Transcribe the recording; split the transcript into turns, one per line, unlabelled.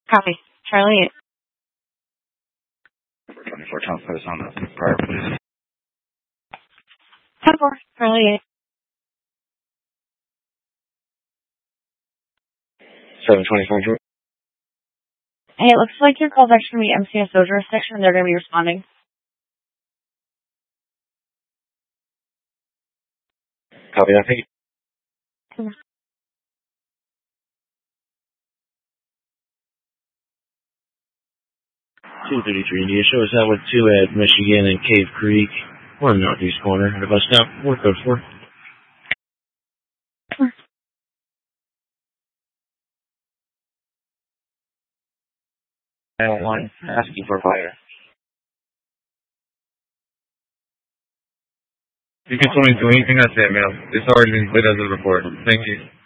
Copy. Charlie
24 Tom Post on the prior, please.
10-4. Charlie 8.
724 George.
Hey, it looks like your call's actually going to be MCSO jurisdiction, and they're going to be responding.
Copy that, thank you. 233 India, show us out with 2 at Michigan and Cave Creek. We're in the northeast corner at a bus stop. We're code 4. I don't want asking for fire.
You can tell me to anything, that's it, man. It's already been played as a report. Thank you.